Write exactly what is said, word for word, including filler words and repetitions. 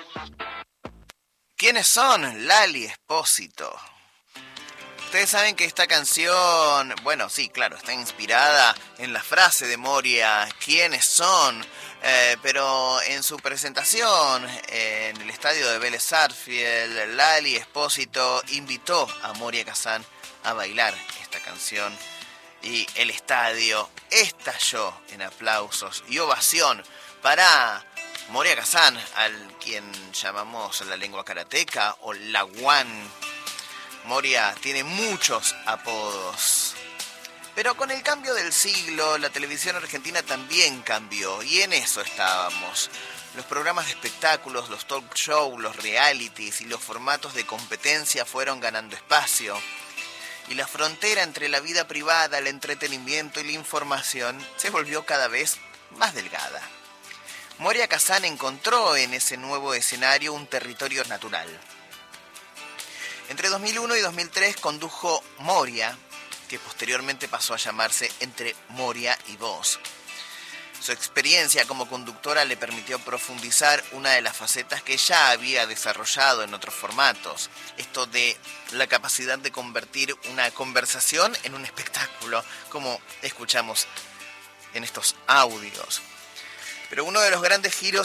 ¿Quiénes son? Lali Espósito. Ustedes saben que esta canción, bueno, sí, claro, está inspirada en la frase de Moria, ¿quiénes son? Eh, pero en su presentación eh, en el estadio de Vélez Sarsfield, Lali Espósito invitó a Moria Kazan a bailar esta canción y el estadio estalló en aplausos y ovación para Moria Kazan, al quien llamamos la lengua karateca o la One. Moria tiene muchos apodos. Pero con el cambio del siglo, la televisión argentina también cambió, y en eso estábamos. Los programas de espectáculos, los talk shows, los realities y los formatos de competencia fueron ganando espacio. Y la frontera entre la vida privada, el entretenimiento y la información se volvió cada vez más delgada. Moria Kazan encontró en ese nuevo escenario un territorio natural. Entre dos mil uno y dos mil tres condujo Moria, que posteriormente pasó a llamarse Entre Moria y Vos. Su experiencia como conductora le permitió profundizar una de las facetas que ya había desarrollado en otros formatos, esto de la capacidad de convertir una conversación en un espectáculo, como escuchamos en estos audios. Pero uno de los grandes giros